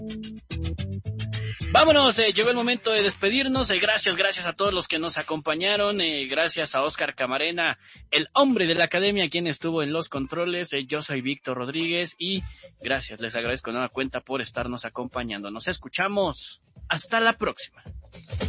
Vámonos, llegó el momento de despedirnos. Gracias a todos los que nos acompañaron. Gracias a Oscar Camarena, el hombre de la academia, quien estuvo en los controles. Yo soy Víctor Rodríguez y gracias, les agradezco de nueva cuenta por estarnos acompañando. Nos escuchamos. Hasta la próxima.